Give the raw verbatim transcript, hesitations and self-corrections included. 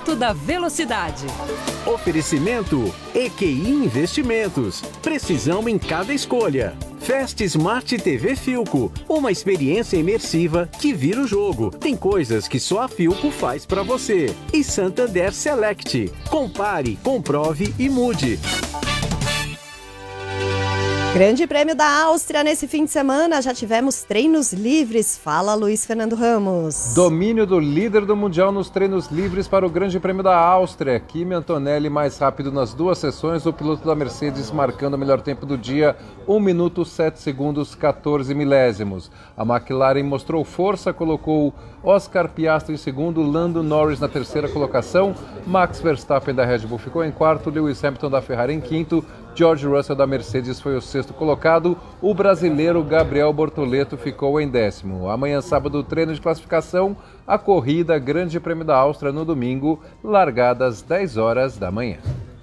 Alto da Velocidade. Oferecimento E Q I Investimentos. Precisão em cada escolha. Fast Smart T V Philco. Uma experiência imersiva que vira o jogo. Tem coisas que só a Philco faz pra você. E Santander Select. Compare, comprove e mude. Grande Prêmio da Áustria nesse fim de semana, já tivemos treinos livres. Fala, Luiz Fernando Ramos. Domínio do líder do Mundial nos treinos livres para o Grande Prêmio da Áustria. Kimi Antonelli mais rápido nas duas sessões, o piloto da Mercedes marcando o melhor tempo do dia, um minuto, sete segundos, quatorze milésimos. A McLaren mostrou força, colocou Oscar Piastri em segundo, Lando Norris na terceira colocação, Max Verstappen da Red Bull ficou em quarto, Lewis Hamilton da Ferrari em quinto, George Russell da Mercedes foi o sexto colocado, o brasileiro Gabriel Bortoleto ficou em décimo. Amanhã, sábado, treino de classificação, a corrida Grande Prêmio da Áustria no domingo, largada às dez horas da manhã.